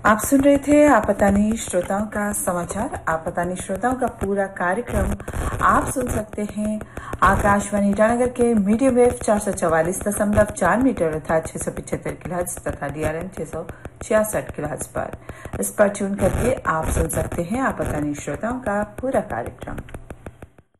आप सुन रहे थे आपातानी श्रोताओं का समाचार। आपातानी श्रोताओं का पूरा कार्यक्रम आप सुन सकते हैं आकाशवाणी ईटानगर के मीडियम वेव 444.4 मीटर अर्थात 675 किलोहर्ट्ज तथा DRM 666 किलोहर्ट्ज पर। इस पर ट्यून करके आप सुन सकते हैं आपातानी श्रोताओं का पूरा कार्यक्रम।